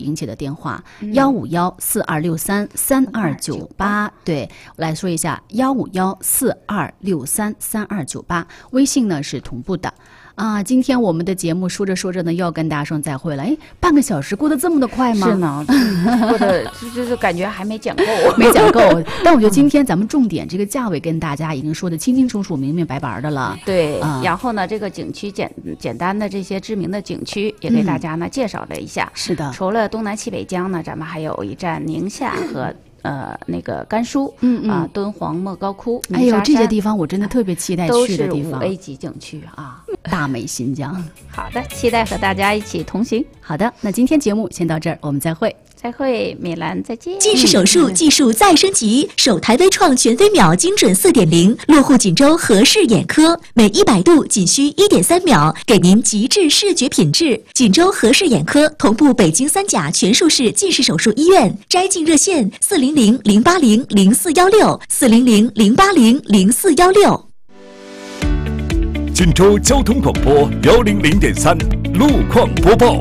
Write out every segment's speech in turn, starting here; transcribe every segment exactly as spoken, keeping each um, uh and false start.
英姐的电话幺五幺四二六三三二九八。对，我来说一下幺五幺四二六三三二九八，微信呢是同步的。啊，今天我们的节目说着说着呢，又要跟大家说再会了。哎，半个小时过得这么的快吗？ 是呢，过得就是感觉还没讲够， 没讲够。但我觉得今天咱们重点这个价位跟大家已经说的清清楚楚、明明白白的了。 对， 啊、 然后呢，这个景区简简单的这些知名的景区也给大家呢、嗯、介绍了一下。 是的， 除了东南西北江呢，咱们还有一站宁夏和。呃，那个甘肃， 嗯嗯， 啊，敦煌莫高窟， 哎呦，这些地方我真的特别期待去的地方， 都是五 A 级景区啊， 大美新疆。 好的，期待和大家一起同行。 好的，那今天节目先到这儿，我们再会。 再会，米兰，再见。 近视手术技术再升级，首台微创全飞秒精准 四点零， 落户锦州和氏眼科，每一百度仅需 一点三秒，给您极致视觉品质。锦州和氏眼科同步北京三甲全术式近视手术医院，摘镜热线四零零零八零零四幺六四零零零八零零四幺六。 锦州交通广播幺零零点三路况播报。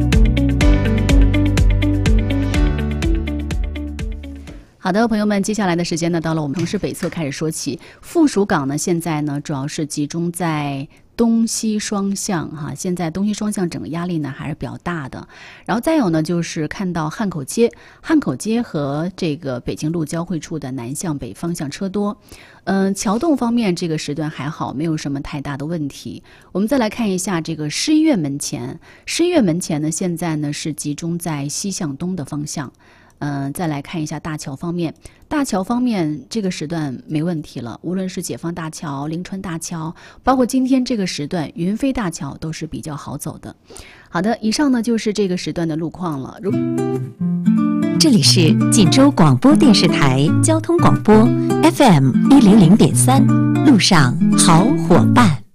好的，朋友们，接下来的时间呢，到了我们城市北侧开始说起。附属港呢，现在呢主要是集中在东西双向哈，现在东西双向整个压力呢还是比较大的。然后再有呢，就是看到汉口街，汉口街和这个北京路交汇处的南向北方向车多。嗯，桥洞方面这个时段还好，没有什么太大的问题。我们再来看一下这个狮医院门前，狮医院门前呢，现在呢是集中在西向东的方向。嗯、呃，再来看一下大桥方面，大桥方面这个时段没问题了，无论是解放大桥、临川大桥，包括今天这个时段云飞大桥都是比较好走的。好的，以上呢就是这个时段的路况了。如这里是锦州广播电视台交通广播 F M 一零零点三，路上好伙伴。